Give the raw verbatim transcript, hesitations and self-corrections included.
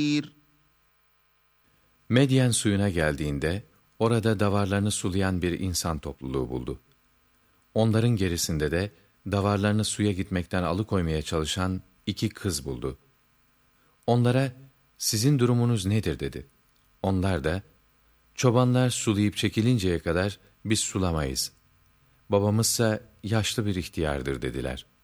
Medyen suyuna geldiğinde, orada davarlarını sulayan bir insan topluluğu buldu. Onların gerisinde de, davarlarını suya gitmekten alıkoymaya çalışan iki kız buldu. Onlara, sizin durumunuz nedir dedi. Onlar da, çobanlar sulayıp çekilinceye kadar biz sulamayız. Babamızsa yaşlı bir ihtiyardır dediler.